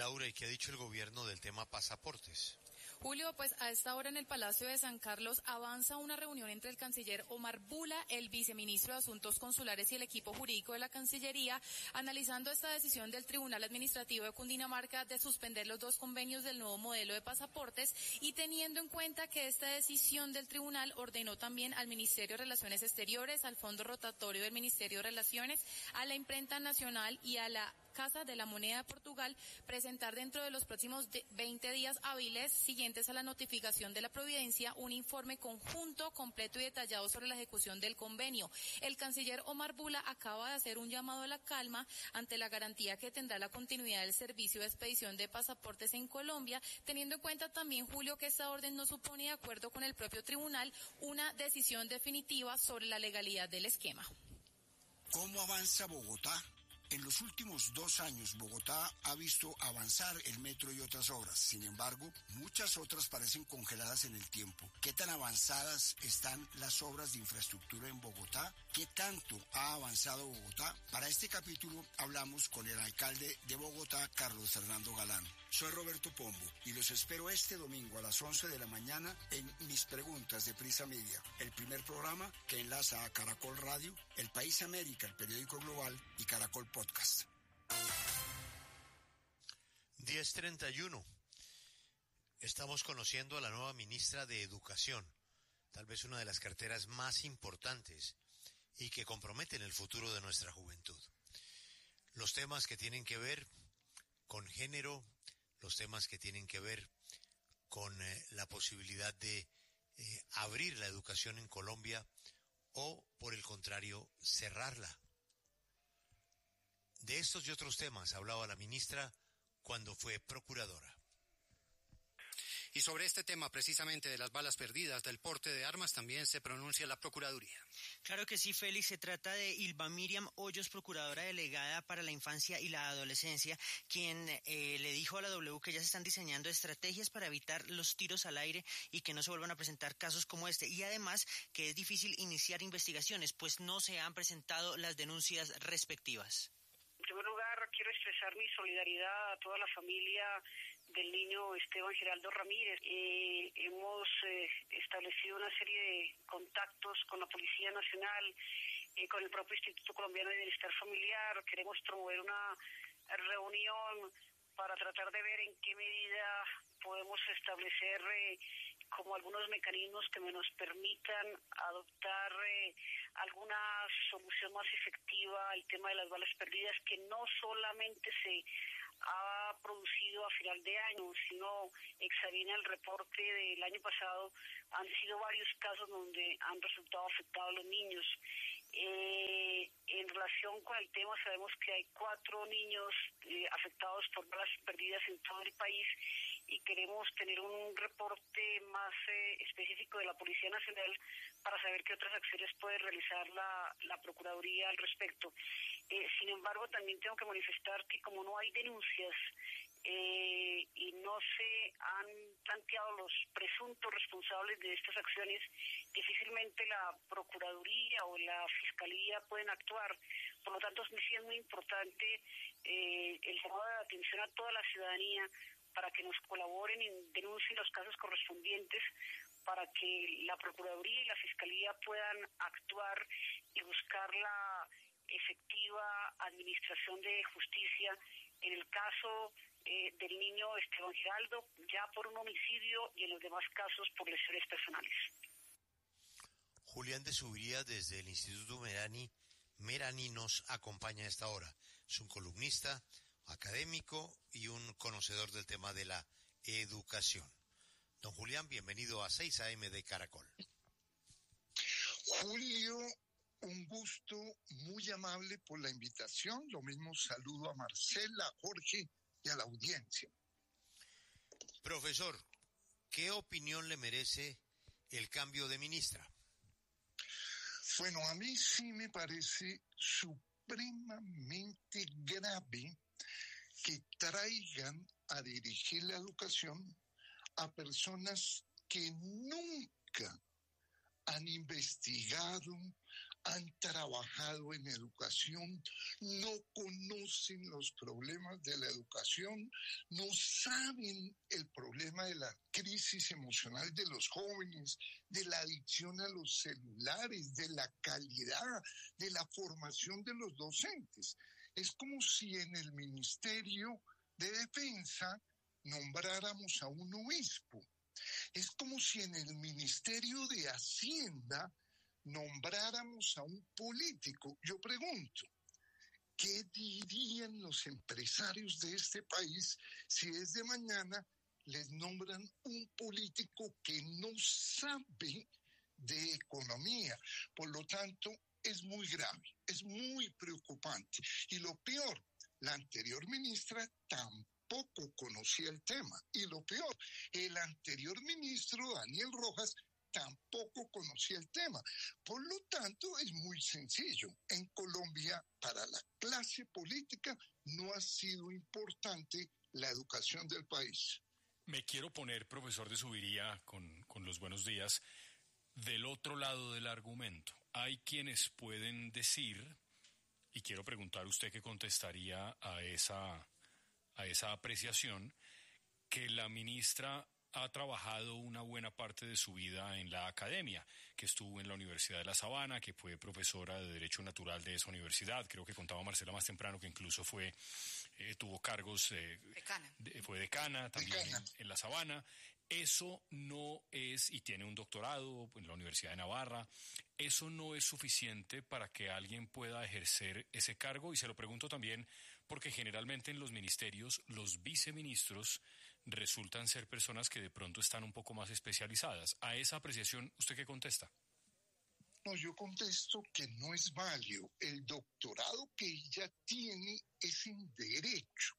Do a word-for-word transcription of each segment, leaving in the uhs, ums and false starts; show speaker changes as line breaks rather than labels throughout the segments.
Laura, ¿y qué ha dicho el gobierno del tema pasaportes?
Julio, pues a esta hora en el Palacio de San Carlos avanza una reunión entre el canciller Omar Bula, el viceministro de Asuntos Consulares y el equipo jurídico de la Cancillería, analizando esta decisión del Tribunal Administrativo de Cundinamarca de suspender los dos convenios del nuevo modelo de pasaportes y teniendo en cuenta que esta decisión del tribunal ordenó también al Ministerio de Relaciones Exteriores, al Fondo Rotatorio del Ministerio de Relaciones, a la Imprenta Nacional y a la Casa de la Moneda de Portugal presentar dentro de los próximos veinte días hábiles siguientes a la notificación de la Providencia un informe conjunto, completo y detallado sobre la ejecución del convenio. El canciller Omar Bula acaba de hacer un llamado a la calma ante la garantía que tendrá la continuidad del servicio de expedición de pasaportes en Colombia, teniendo en cuenta también, Julio, que esta orden no supone, de acuerdo con el propio tribunal, una decisión definitiva sobre la legalidad del esquema.
¿Cómo avanza Bogotá? En los últimos dos años, Bogotá ha visto avanzar el metro y otras obras. Sin embargo, muchas otras parecen congeladas en el tiempo. ¿Qué tan avanzadas están las obras de infraestructura en Bogotá? ¿Qué tanto ha avanzado Bogotá? Para este capítulo hablamos con el alcalde de Bogotá, Carlos Fernando Galán. Soy Roberto Pombo y los espero este domingo a las once de la mañana en Mis Preguntas de Prisa Media, el primer programa que enlaza a Caracol Radio, El País América, el periódico global, y Caracol Podcast.
diez treinta y uno. Estamos conociendo a la nueva ministra de Educación, tal vez una de las carteras más importantes y que comprometen el futuro de nuestra juventud. Los temas que tienen que ver con género, los temas que tienen que ver con eh, la posibilidad de eh, abrir la educación en Colombia o, por el contrario, cerrarla. De estos y otros temas hablaba la ministra cuando fue procuradora.
Y sobre este tema, precisamente de las balas perdidas, del porte de armas, también se pronuncia la Procuraduría.
Claro que sí, Félix. Se trata de Ilva Miriam Hoyos, procuradora delegada para la infancia y la adolescencia, quien eh, le dijo a la W que ya se están diseñando estrategias para evitar los tiros al aire y que no se vuelvan a presentar casos como este. Y además que es difícil iniciar investigaciones, pues no se han presentado las denuncias respectivas.
En primer lugar, quiero expresar mi solidaridad a toda la familia del niño Esteban Giraldo Ramírez. Eh, hemos eh, establecido una serie de contactos con la Policía Nacional, eh, con el propio Instituto Colombiano de Bienestar Familiar. Queremos promover una reunión para tratar de ver en qué medida podemos establecer eh, como algunos mecanismos que nos permitan adoptar eh, alguna solución más efectiva al tema de las balas perdidas, que no solamente se ha producido a final de año, sino examina el reporte del año pasado, han sido varios casos donde han resultado afectados los niños. Eh, en relación con el tema, sabemos que hay cuatro niños eh, afectados por balas perdidas en todo el país y queremos tener un reporte más eh, específico de la Policía Nacional para saber qué otras acciones puede realizar la, la Procuraduría al respecto. Eh, sin embargo, también tengo que manifestar que como no hay denuncias eh, y no se han planteado los presuntos responsables de estas acciones, difícilmente la Procuraduría o la Fiscalía pueden actuar. Por lo tanto, sí es muy importante eh, el llamado de atención a toda la ciudadanía para que nos colaboren y denuncien los casos correspondientes, para que la Procuraduría y la Fiscalía puedan actuar y buscar la efectiva administración de justicia en el caso eh, del niño Esteban Giraldo, ya por un homicidio, y en los demás casos por lesiones personales.
Julián de Subiría, desde el Instituto Merani, Merani nos acompaña a esta hora. Es un columnista, académico y un conocedor del tema de la educación. Don Julián, bienvenido a seis A M de Caracol.
Julio, un gusto, muy amable por la invitación. Lo mismo saludo a Marcela, a Jorge y a la audiencia.
Profesor, ¿qué opinión le merece el cambio de ministra?
Bueno, a mí sí me parece supremamente grave que traigan a dirigir la educación a personas que nunca han investigado, han trabajado en educación, no conocen los problemas de la educación, no saben el problema de la crisis emocional de los jóvenes, de la adicción a los celulares, de la calidad, de la formación de los docentes. Es como si en el Ministerio de Defensa nombráramos a un obispo. Es como si en el Ministerio de Hacienda nombráramos a un político. Yo pregunto, ¿qué dirían los empresarios de este país si desde mañana les nombran un político que no sabe de economía? Por lo tanto, es muy grave, es muy preocupante. Y lo peor, la anterior ministra tampoco conocía el tema. Y lo peor, el anterior ministro, Daniel Rojas, tampoco conocía el tema. Por lo tanto, es muy sencillo. En Colombia, para la clase política, no ha sido importante la educación del país.
Me quiero poner, profesor de Subiría, con, con los buenos días, del otro lado del argumento. Hay quienes pueden decir, y quiero preguntar usted qué contestaría a esa, a esa apreciación, que la ministra ha trabajado una buena parte de su vida en la academia, que estuvo en la Universidad de La Sabana, que fue profesora de Derecho Natural de esa universidad. Creo que contaba Marcela más temprano que incluso fue eh, tuvo cargos, eh,
decana.
De, fue decana también
decana.
En, en La Sabana. Eso no es, y tiene un doctorado en la Universidad de Navarra, eso no es suficiente para que alguien pueda ejercer ese cargo. Y se lo pregunto también porque generalmente en los ministerios los viceministros resultan ser personas que de pronto están un poco más especializadas. A esa apreciación, ¿usted qué contesta?
No, yo contesto que no es válido. El doctorado que ella tiene es en Derecho.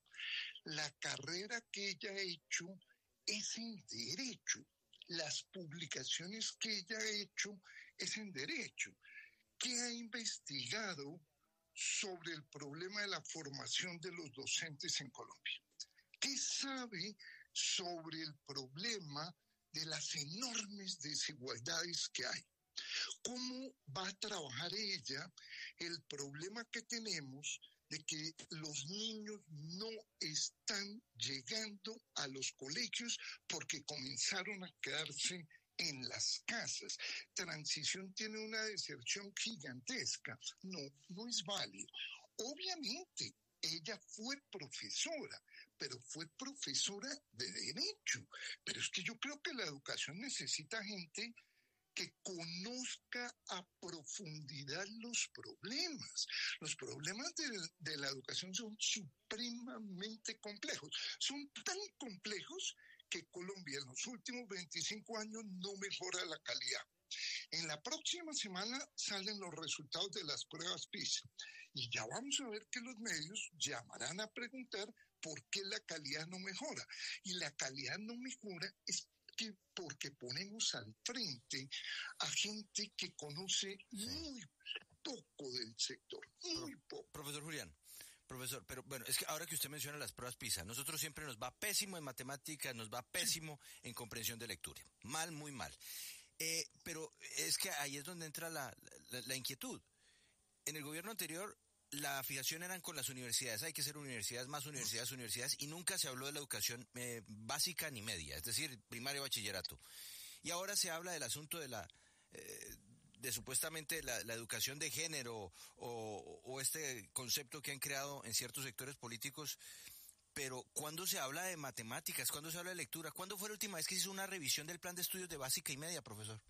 La carrera que ella ha hecho es en Derecho. Las publicaciones que ella ha hecho es en Derecho. ¿Qué ha investigado sobre el problema de la formación de los docentes en Colombia? ¿Qué sabe sobre el problema de las enormes desigualdades que hay? ¿Cómo va a trabajar ella el problema que tenemos de que los niños no están llegando a los colegios porque comenzaron a quedarse en las casas? Transición tiene una deserción gigantesca. No, no es válido. Obviamente, ella fue profesora, pero fue profesora de Derecho. Pero es que yo creo que la educación necesita gente que conozca a profundidad los problemas. Los problemas de, de la educación son supremamente complejos. Son tan complejos que Colombia en los últimos veinticinco años no mejora la calidad. En la próxima semana salen los resultados de las pruebas PISA y ya vamos a ver que los medios llamarán a preguntar por qué la calidad no mejora. Y la calidad no mejora es que porque ponemos al frente a gente que conoce muy poco del sector, muy
Pro,
poco.
Profesor Julián, profesor, pero bueno, es que ahora que usted menciona las pruebas PISA, nosotros siempre nos va pésimo en matemáticas, nos va pésimo en comprensión de lectura, mal, muy mal. Eh, pero es que ahí es donde entra la, la, la inquietud. En el gobierno anterior la fijación eran con las universidades, hay que ser universidades, más universidades, universidades, y nunca se habló de la educación eh, básica ni media, es decir, primaria, bachillerato. Y ahora se habla del asunto de la, eh, de supuestamente la, la educación de género o, o este concepto que han creado en ciertos sectores políticos. Pero ¿cuándo se habla de matemáticas? ¿Cuándo se habla de lectura? ¿Cuándo fue la última vez que se hizo una revisión del plan de estudios de básica y media, profesor?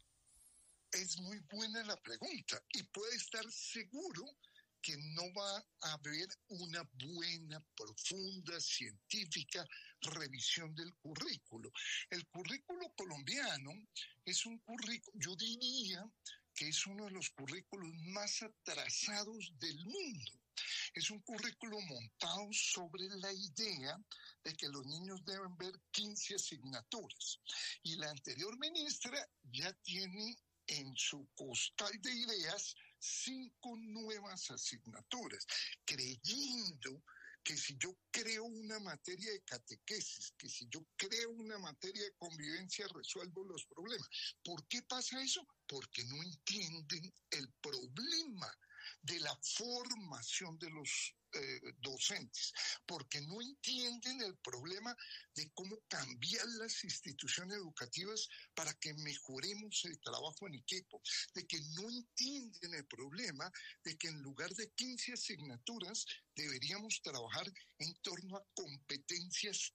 Es muy buena la pregunta y puede estar seguro que no va a haber una buena, profunda, científica revisión del currículo. El currículo colombiano es un currículo, yo diría que es uno de los currículos más atrasados del mundo. Es un currículo montado sobre la idea de que los niños deben ver quince asignaturas. Y la anterior ministra ya tiene en su costal de ideas cinco nuevas asignaturas, creyendo que si yo creo una materia de catequesis, que si yo creo una materia de convivencia, resuelvo los problemas. ¿Por qué pasa eso? porque no entienden el problema de la formación de los eh, docentes, porque no entienden el problema de cómo cambiar las instituciones educativas para que mejoremos el trabajo en equipo, de que no entienden el problema de que en lugar de quince asignaturas deberíamos trabajar en torno a competencias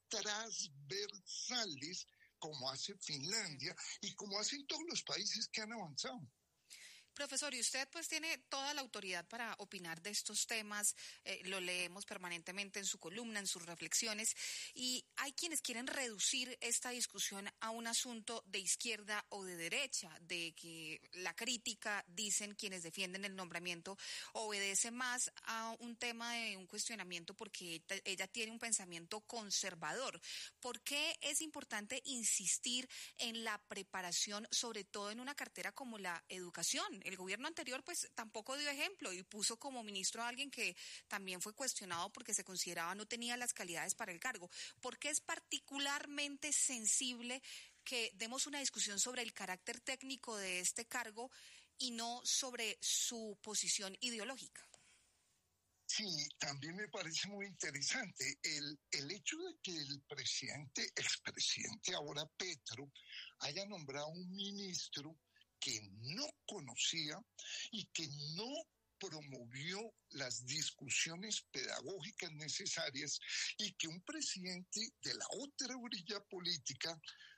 transversales como hace Finlandia y como hacen todos los países que han avanzado.
Profesor, y usted pues tiene toda la autoridad para opinar de estos temas, eh, lo leemos permanentemente en su columna, en sus reflexiones, y hay quienes quieren reducir esta discusión a un asunto de izquierda o de derecha, de que la crítica, dicen quienes defienden el nombramiento, obedece más a un tema de un cuestionamiento porque ella, ella tiene un pensamiento conservador. ¿Por qué es importante insistir en la preparación, sobre todo en una cartera como la educación? El gobierno anterior pues tampoco dio ejemplo y puso como ministro a alguien que también fue cuestionado porque se consideraba no tenía las calidades para el cargo. ¿Por qué es particularmente sensible que demos una discusión sobre el carácter técnico de este cargo y no sobre su posición ideológica?
Sí, también me parece muy interesante el, el hecho de que el presidente, expresidente ahora Petro, haya nombrado un ministro que no conocía y que no promovió las discusiones pedagógicas necesarias, y que un presidente de la otra orilla política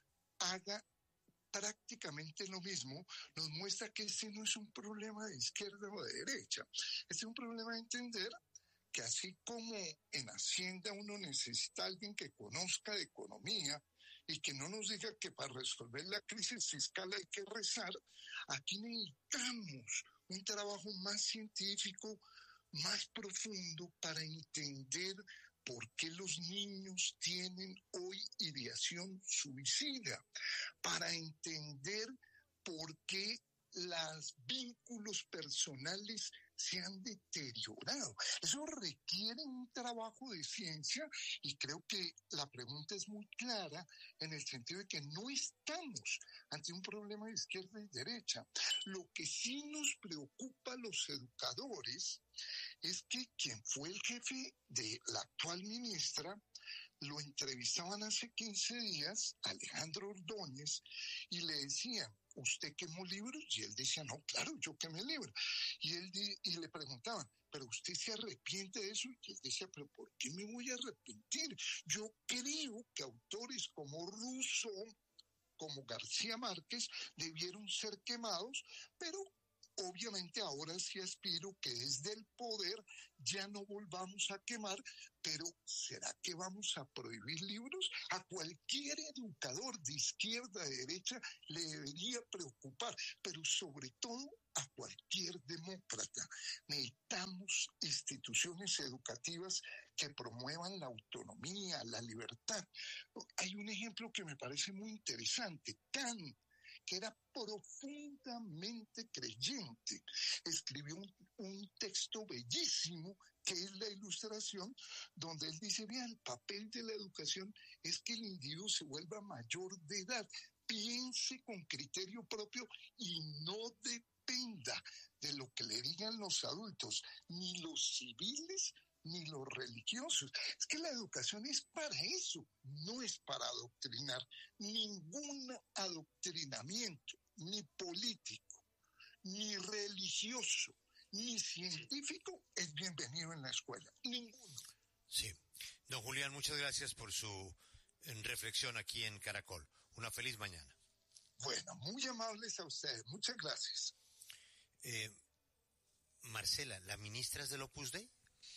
haga prácticamente lo mismo, nos muestra que este no es un problema de izquierda o de derecha. Este es un problema de entender que así como en Hacienda uno necesita a alguien que conozca de economía y que no nos diga que para resolver la crisis fiscal hay que rezar, aquí necesitamos un trabajo más científico, más profundo para entender por qué los niños tienen hoy ideación suicida, para entender por qué los vínculos personales se han deteriorado. Eso requiere un trabajo de ciencia y creo que la pregunta es muy clara en el sentido de que no estamos ante un problema de izquierda y derecha. Lo que sí nos preocupa a los educadores es que quien fue el jefe de la actual ministra lo entrevistaban hace quince días, Alejandro Ordóñez, y le decían: ¿usted quemó libros? Y él decía: no, claro, yo quemé libros. Y él di- y le preguntaban: ¿pero usted se arrepiente de eso? Y él decía: ¿pero por qué me voy a arrepentir? Yo creo que autores como Rousseau, como García Márquez, debieron ser quemados, pero obviamente ahora sí aspiro que desde el poder ya no volvamos a quemar. Pero ¿será que vamos a prohibir libros? A cualquier educador de izquierda, de derecha, le debería preocupar, pero sobre todo a cualquier demócrata. Necesitamos instituciones educativas que promuevan la autonomía, la libertad. Hay un ejemplo que me parece muy interesante. Kant, que era profundamente creyente, escribió un, un texto bellísimo que es la Ilustración, donde él dice: vean, el papel de la educación es que el individuo se vuelva mayor de edad, piense con criterio propio y no dependa de lo que le digan los adultos, ni los civiles ni los religiosos. Es que la educación es para eso, no es para adoctrinar. Ningún adoctrinamiento, ni político, ni religioso, ni científico, es bienvenido en la escuela. Ninguno.
Sí. Don Julián, muchas gracias por su eh, reflexión aquí en Caracol. Una feliz mañana.
Bueno, muy amables a ustedes. Muchas gracias.
Eh, Marcela, ¿la ministra es del Opus Dei?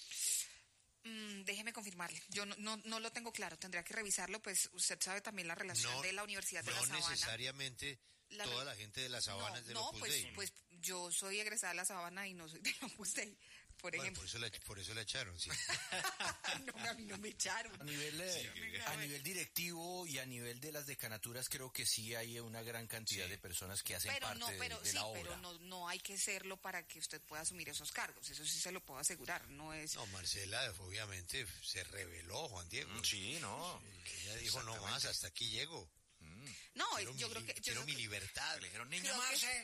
Mm, déjeme confirmarle. Yo no, no, no lo tengo claro. Tendría que revisarlo, pues usted sabe también la relación
No,
de la Universidad de
no
La Sabana.
necesariamente
La
toda
re-
la gente de La Sabana
no,
es del
no,
Opus
pues,
Dei.
pues yo soy egresada de La Sabana y no soy del Opus Dei, por
Bueno,
ejemplo.
por eso, la, por eso la echaron, sí.
No, a mí no me echaron.
A nivel, eh,
Sí,
a nivel directivo y a nivel de las decanaturas creo que sí hay una gran cantidad
Sí.
de personas que hacen
Pero
parte
no,
de-
pero
de,
sí,
la obra.
pero no, no hay que serlo para que usted pueda asumir esos cargos. Eso sí se lo puedo asegurar. No es.
No, Marcela obviamente se rebeló, Juan Diego.
Mm, Sí, no.
Ella dijo: no más, hasta aquí llego.
No,
Quiero
yo
mi,
creo que.
li-
Yo
quiero
creo
mi
que-
libertad.
Le dijeron:
creo
niña
que-
Marce,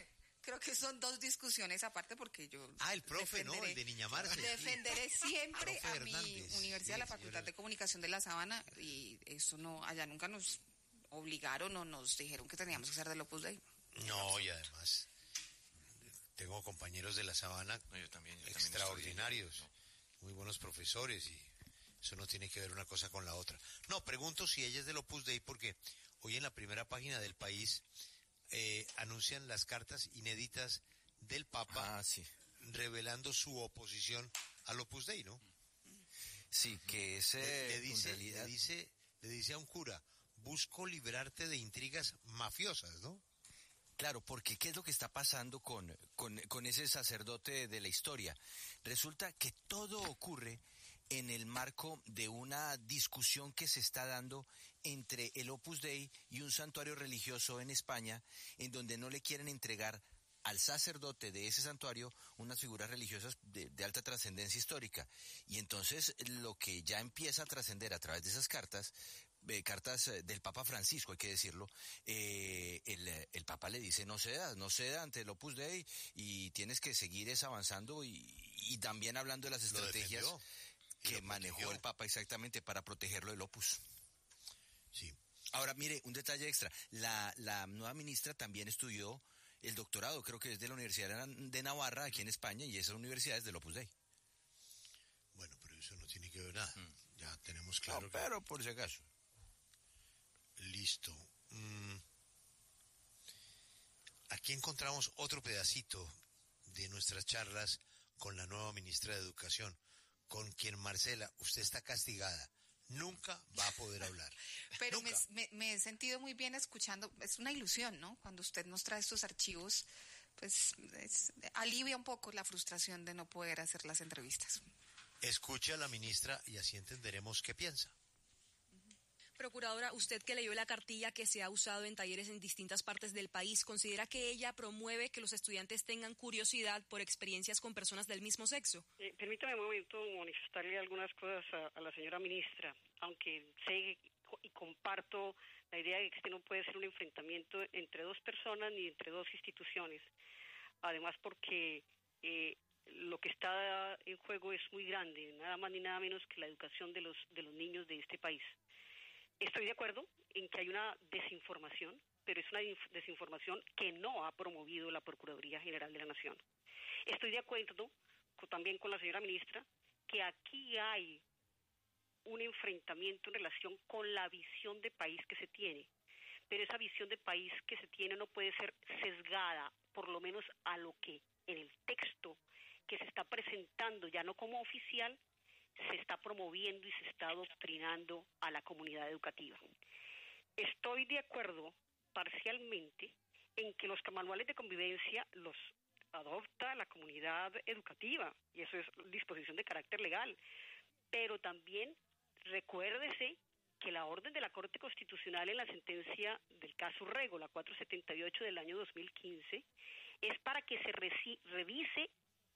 creo que son dos discusiones aparte porque yo...
Ah, el profe, ¿no? El de Niña Marce.
Defenderé sí. siempre a mi
Hernández.
universidad,
Sí,
la Facultad
señora.
de Comunicación de La Sabana, y eso no, allá nunca nos obligaron o nos dijeron que teníamos que ser del Opus Dei.
No, y además tengo compañeros de La Sabana
No, yo también, yo también
extraordinarios,
estudié,
muy buenos profesores, y eso no tiene que ver una cosa con la otra. No, pregunto si ella es del Opus Dei porque hoy en la primera página del País eh, anuncian las cartas inéditas del Papa
Ah, sí.
revelando su oposición al Opus Dei, ¿no?
Sí, que es
Le, le
eh,
dice,
en realidad...
le dice, le dice a un cura, busco librarte de intrigas mafiosas, ¿no?
Claro, porque ¿qué es lo que está pasando con, con, con ese sacerdote de la historia? Resulta que todo ocurre en el marco de una discusión que se está dando entre el Opus Dei y un santuario religioso en España, en donde no le quieren entregar al sacerdote de ese santuario unas figuras religiosas de, de alta trascendencia histórica. Y entonces lo que ya empieza a trascender a través de esas cartas, eh, cartas eh, del Papa Francisco, hay que decirlo, eh, el, el Papa le dice no cedas, no ceda ante el Opus Dei y tienes que seguir es avanzando y, y también hablando de las
Lo
estrategias
defendió y
que
lo
manejó
protegió.
el Papa exactamente para protegerlo del Opus.
Sí.
Ahora, mire, un detalle extra. La, la nueva ministra también estudió el doctorado, creo que es de la Universidad de Navarra, aquí en España, y esa universidad es del Opus Dei.
Bueno, pero eso no tiene que ver nada.
Mm.
Ya tenemos claro
No,
que...
pero por si acaso.
Listo. Mm. Aquí encontramos otro pedacito de nuestras charlas con la nueva ministra de Educación, con quien, Marcela, usted está castigada. Nunca va a poder hablar.
Pero me,
Nunca.
me, me he sentido muy bien escuchando, es una ilusión, ¿no? Cuando usted nos trae estos archivos, pues es, alivia un poco la frustración de no poder hacer las entrevistas.
Escuche a la ministra y así entenderemos qué piensa.
Procuradora, usted que leyó la cartilla que se ha usado en talleres en distintas partes del país, ¿considera que ella promueve que los estudiantes tengan curiosidad por experiencias con personas del mismo sexo?
Eh, permítame un momento manifestarle algunas cosas a, a la señora ministra, aunque sé y comparto la idea de que este no puede ser un enfrentamiento entre dos personas ni entre dos instituciones. Además porque eh, lo que está en juego es muy grande, nada más ni nada menos que la educación de los, de los niños de este país. Estoy de acuerdo en que hay una desinformación, pero es una desinformación que no ha promovido la Procuraduría General de la Nación. Estoy de acuerdo con, también con la señora ministra que aquí hay un enfrentamiento en relación con la visión de país que se tiene, pero esa visión de país que se tiene no puede ser sesgada, por lo menos a lo que en el texto que se está presentando, ya no como oficial, se está promoviendo y se está adoctrinando a la comunidad educativa. Estoy de acuerdo parcialmente en que los manuales de convivencia los adopta la comunidad educativa y eso es disposición de carácter legal, pero también recuérdese que la orden de la Corte Constitucional en la sentencia del caso Rego, la cuatrocientos setenta y ocho del año dos mil quince, es para que se reci- revise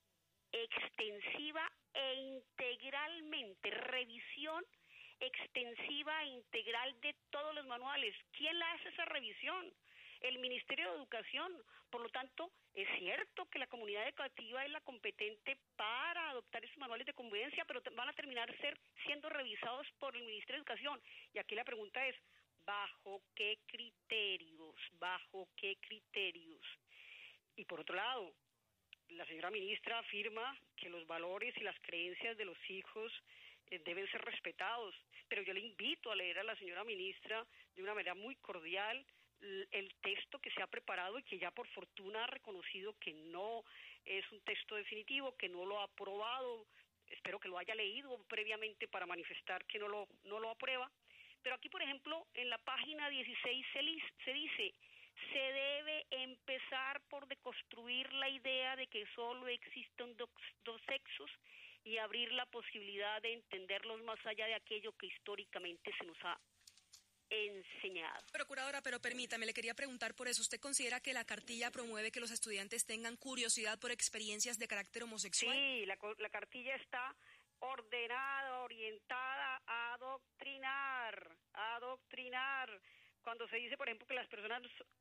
extensiva e integralmente, revisión extensiva e integral de todos los manuales. ¿Quién la hace esa revisión? El Ministerio de Educación. Por lo tanto, es cierto que la comunidad educativa es la competente para adoptar esos manuales de convivencia, pero van a terminar ser, siendo revisados por el Ministerio de Educación. Y aquí la pregunta es, ¿bajo qué criterios? ¿Bajo qué criterios? Y por otro lado, la señora ministra afirma que los valores y las creencias de los hijos eh, deben ser respetados, pero yo le invito a leer a la señora ministra de una manera muy cordial l- el texto que se ha preparado y que ya por fortuna ha reconocido que no es un texto definitivo, que no lo ha aprobado. Espero que lo haya leído previamente para manifestar que no lo, no lo aprueba. Pero aquí, por ejemplo, en la página dieciséis se, li- se dice: se debe empezar por deconstruir la idea de que solo existen dos, dos sexos y abrir la posibilidad de entenderlos más allá de aquello que históricamente se nos ha enseñado.
Procuradora, pero permítame, le quería preguntar por eso. ¿Usted considera que la cartilla promueve que los estudiantes tengan curiosidad por experiencias de carácter homosexual?
Sí, la, la cartilla está ordenada, orientada a adoctrinar, a adoctrinar. Cuando se dice, por ejemplo, que las personas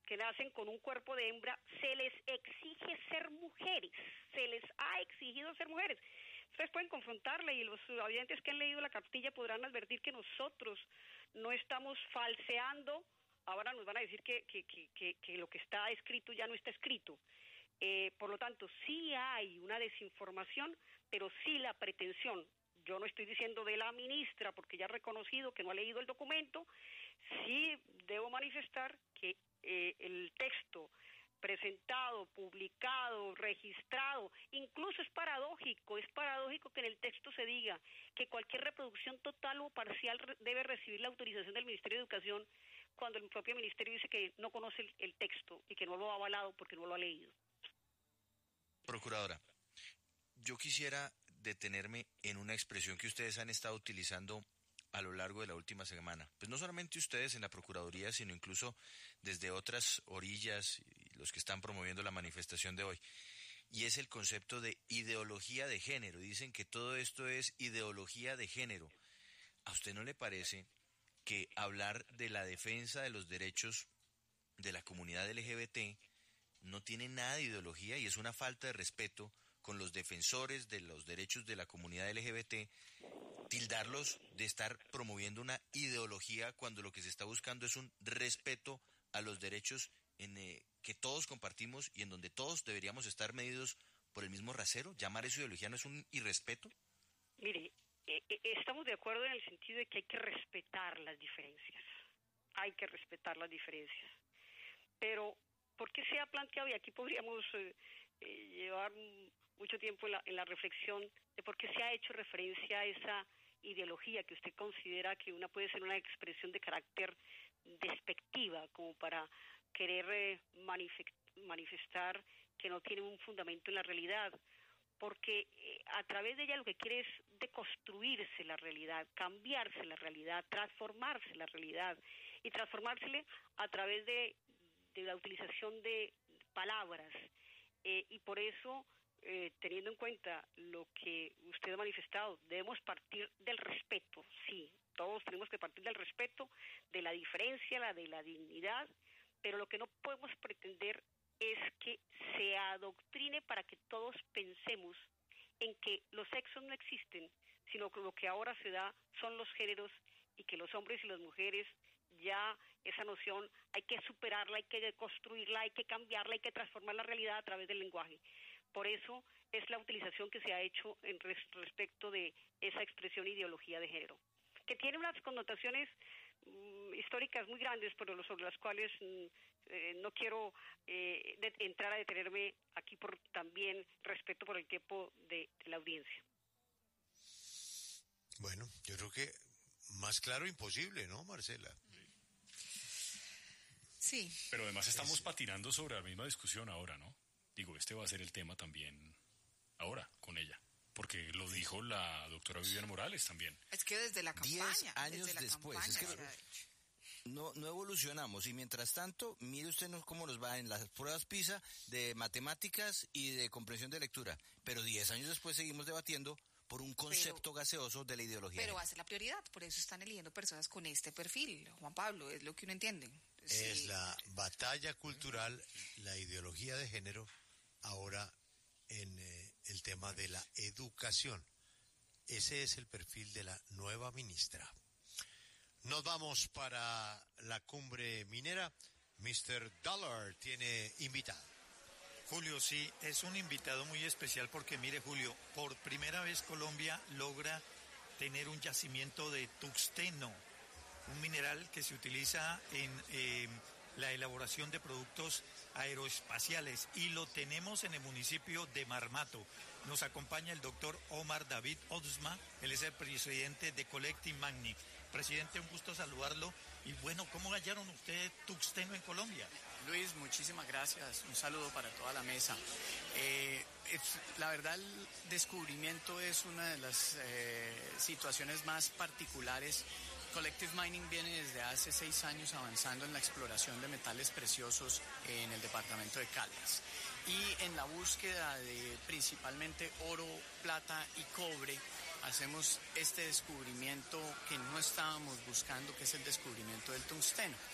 que nacen con un cuerpo de hembra, se les exige ser mujeres, se les ha exigido ser mujeres. Ustedes pueden confrontarle y los oyentes que han leído la cartilla podrán advertir que nosotros no estamos falseando. Ahora nos van a decir que, que, que, que, que lo que está escrito ya no está escrito. Eh, por lo tanto, sí hay una desinformación, pero sí la pretensión. Yo no estoy diciendo de la ministra, porque ya ha reconocido que no ha leído el documento. Sí debo manifestar que eh, el texto presentado, publicado, registrado, incluso es paradójico, es paradójico que en el texto se diga que cualquier reproducción total o parcial debe recibir la autorización del Ministerio de Educación, cuando el propio ministerio dice que no conoce el, el texto y que no lo ha avalado porque no lo ha leído.
Procuradora, yo quisiera detenerme en una expresión que ustedes han estado utilizando a lo largo de la última semana. Pues no solamente ustedes en la Procuraduría, sino incluso desde otras orillas y los que están promoviendo la manifestación de hoy. Y es el concepto de ideología de género. Dicen que todo esto es ideología de género. ¿A usted no le parece que hablar de la defensa de los derechos de la comunidad L G B T no tiene nada de ideología y es una falta de respeto con los defensores de los derechos de la comunidad L G B T, tildarlos de estar promoviendo una ideología cuando lo que se está buscando es un respeto a los derechos en eh, que todos compartimos y en donde todos deberíamos estar medidos por el mismo rasero? ¿Llamar eso ideología no es un irrespeto?
Mire, eh, eh, estamos de acuerdo en el sentido de que hay que respetar las diferencias. Hay que respetar las diferencias. Pero, ¿por qué se ha planteado? Y aquí podríamos eh, eh, llevar mucho tiempo en la, en la reflexión de por qué se ha hecho referencia a esa ideología que usted considera que una puede ser una expresión de carácter despectiva, como para querer eh, manifest, manifestar que no tiene un fundamento en la realidad, porque eh, a través de ella lo que quiere es deconstruirse la realidad, cambiarse la realidad, transformarse la realidad, y transformársele a través de, de la utilización de palabras, eh, y por eso, eh, teniendo en cuenta lo que usted ha manifestado, debemos partir del respeto, sí, todos tenemos que partir del respeto, de la diferencia, la de la dignidad, pero lo que no podemos pretender es que se adoctrine para que todos pensemos en que los sexos no existen, sino que lo que ahora se da son los géneros y que los hombres y las mujeres, ya esa noción hay que superarla, hay que deconstruirla, hay que cambiarla, hay que transformar la realidad a través del lenguaje. Por eso es la utilización que se ha hecho en res- respecto de esa expresión ideología de género, que tiene unas connotaciones mm, históricas muy grandes, pero sobre las cuales mm, eh, no quiero eh, de, entrar a detenerme aquí por también respeto por el tiempo de, de la audiencia.
Bueno, yo creo que más claro imposible, ¿no, Marcela?
Sí.
Pero además estamos patinando sobre la misma discusión ahora, ¿no? Digo, este va a ser el tema también ahora con ella, porque lo dijo la doctora Viviana Morales también.
Es que desde la campaña.
Diez años
desde la
después.
campaña,
Es que
o sea,
no, no evolucionamos y mientras tanto, mire usted no- cómo nos va en las pruebas PISA de matemáticas y de comprensión de lectura. Pero diez años después seguimos debatiendo por un concepto gaseoso de la ideología.
Pero va a ser la prioridad, por eso están eligiendo personas con este perfil, Juan Pablo, es lo que uno entiende.
Es
Sí.
la batalla cultural, la ideología de género, ahora en eh, el tema de la educación. Ese es el perfil de la nueva ministra. Nos vamos para la cumbre minera. mister Dollar tiene invitado.
Julio, sí, es un invitado muy especial porque, mire, Julio, por primera vez Colombia logra tener un yacimiento de tuxteno, un mineral que se utiliza en eh, la elaboración de productos aeroespaciales, y lo tenemos en el municipio de Marmato. Nos acompaña el doctor Omar David Odsma, él es el presidente de Collective Magni. Presidente, un gusto saludarlo. Y bueno, ¿cómo hallaron ustedes tuxteno en Colombia?
Luis, muchísimas gracias. Un saludo para toda la mesa. Eh, es, la verdad, el descubrimiento es una de las eh, situaciones más particulares. Collective Mining viene desde hace seis años avanzando en la exploración de metales preciosos en el departamento de Caldas y en la búsqueda de principalmente oro, plata y cobre. Hacemos este descubrimiento que no estábamos buscando, que es el descubrimiento del tungsteno.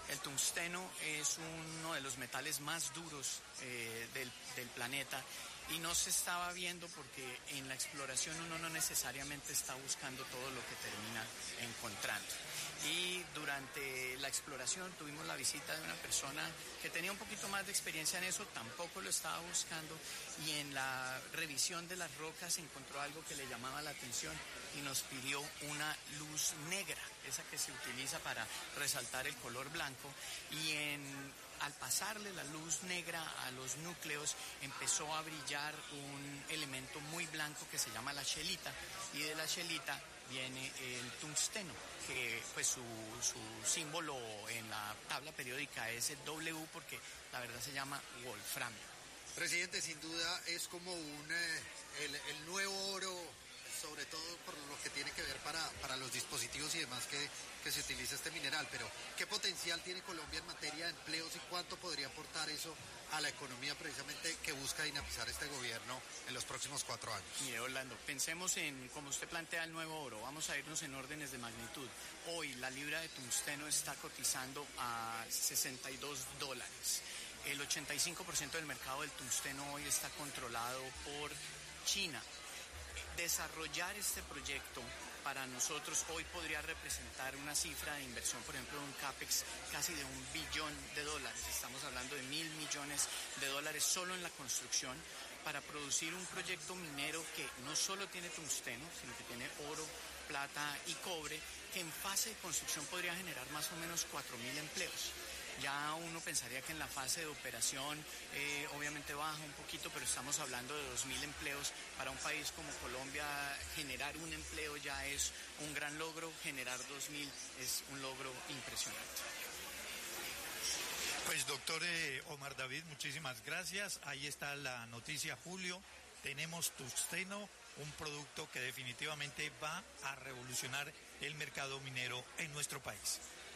El tungsteno es uno de los metales más duros eh, del, del planeta y no se estaba viendo porque en la exploración uno no necesariamente está buscando todo lo que termina encontrando. Y durante la exploración tuvimos la visita de una persona que tenía un poquito más de experiencia en eso, tampoco lo estaba buscando, y en la revisión de las rocas encontró algo que le llamaba la atención y nos pidió una luz negra, esa que se utiliza para resaltar el color blanco, y en, al pasarle la luz negra a los núcleos empezó a brillar un elemento muy blanco que se llama la scheelita, y de la scheelita viene el tungsteno, que pues su, su símbolo en la tabla periódica es el W, porque la verdad se llama wolframio.
Presidente, sin duda es como un eh, el, el nuevo oro, sobre todo por lo que tiene que ver para, para los dispositivos y demás que, que se utiliza este mineral, pero ¿qué potencial tiene Colombia en materia de empleos y cuánto podría aportar eso a la economía precisamente que busca dinamizar este gobierno en los próximos cuatro años?
Mire, Orlando, pensemos en, como usted plantea, el nuevo oro. Vamos a irnos en órdenes de magnitud. Hoy la libra de tungsteno está cotizando a sesenta y dos dólares. El ochenta y cinco por ciento del mercado del tungsteno hoy está controlado por China. Desarrollar este proyecto para nosotros hoy podría representar una cifra de inversión, por ejemplo, de un CAPEX casi de un billón de dólares. Estamos hablando de mil millones de dólares solo en la construcción para producir un proyecto minero que no solo tiene tungsteno, sino que tiene oro, plata y cobre, que en fase de construcción podría generar más o menos cuatro mil empleos. Ya uno pensaría que en la fase de operación eh, obviamente baja un poquito, pero estamos hablando de dos mil empleos. Para un país como Colombia, generar un empleo ya es un gran logro, generar dos mil es un logro impresionante.
Pues doctor eh, Omar David, muchísimas gracias. Ahí está la noticia, Julio. Tenemos tungsteno, un producto que definitivamente va a revolucionar el mercado minero en nuestro país.